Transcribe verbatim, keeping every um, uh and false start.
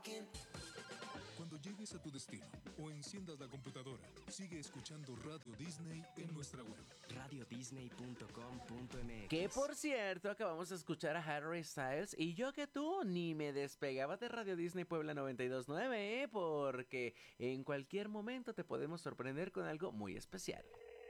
Cuando llegues a tu destino o enciendas la computadora, sigue escuchando Radio Disney en nuestra web. radio disney punto com punto m x. Que por cierto, acabamos de escuchar a Harry Styles y yo que tú ni me despegaba de Radio Disney Puebla noventa y dos punto nueve, ¿eh? Porque en cualquier momento te podemos sorprender con algo muy especial.